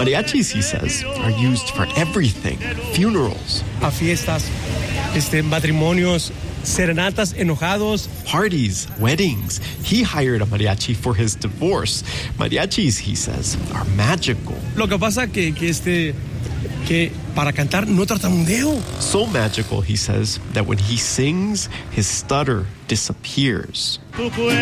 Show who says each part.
Speaker 1: Mariachis, he says, are used for everything. Funerals,
Speaker 2: A fiestas, matrimonios, serenatas, enojados.
Speaker 1: parties, weddings. He hired a mariachi for his divorce. Mariachis, he says, are magical.
Speaker 2: Lo que pasa que para cantar no tartamudeo.
Speaker 1: So magical, he says, that when he sings, his stutter disappears.